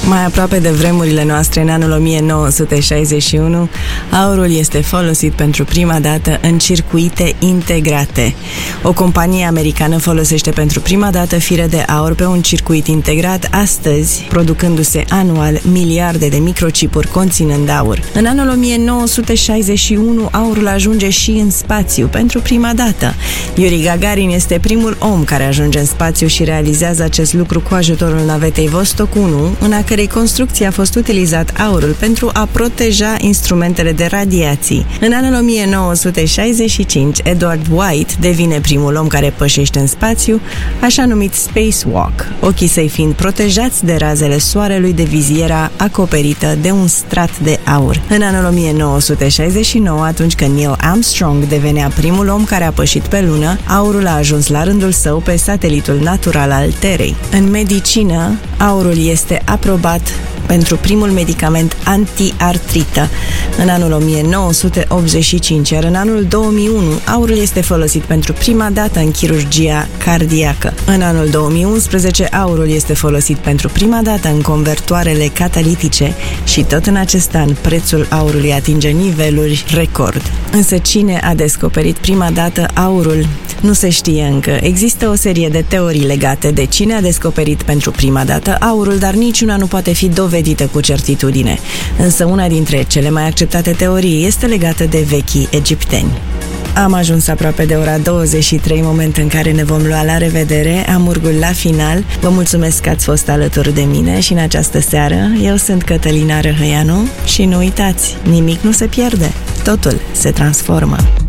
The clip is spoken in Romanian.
Mai aproape de vremurile noastre, în anul 1961, aurul este folosit pentru prima dată în circuite integrate. O companie americană folosește pentru prima dată fire de aur pe un circuit integrat astăzi, producându-se anual miliarde de microchipuri conținând aur. În anul 1961, aurul ajunge și în spațiu pentru prima dată. Yuri Gagarin este primul om care ajunge în spațiu și realizează acest lucru cu ajutorul navetei Vostok 1, în a cărei construcție a fost utilizat aurul pentru a proteja instrumentele de radiații. În anul 1965, Edward White devine primul om care pășește în spațiu, așa numit spacewalk, ochii săi fiind protejați de razele soarelui de viziera acoperită de un strat de aur. În anul 1969, atunci când Neil Armstrong devenea primul om care a pășit pe lună, aurul a ajuns la rândul său pe satelitul natural al Terei. În medicină, aurul este aprobat pentru primul medicament antiartrită în anul 1985, iar în anul 2001 aurul este folosit pentru prima dată în chirurgia cardiacă. În anul 2011 aurul este folosit pentru prima dată în convertoarele catalitice și tot în acest an prețul aurului atinge niveluri record. Însă cine a descoperit prima dată aurul? Nu se știe încă. Există o serie de teorii legate de cine a descoperit pentru prima dată aurul, dar niciuna nu poate fi dovedită cu certitudine. Însă una dintre cele mai acceptate teorii este legată de vechii egipteni. Am ajuns aproape de ora 23, moment în care ne vom lua la revedere, amurgul la final. Vă mulțumesc că ați fost alături de mine și în această seară. Eu sunt Cătălina Răhăianu și nu uitați, nimic nu se pierde, totul se transformă.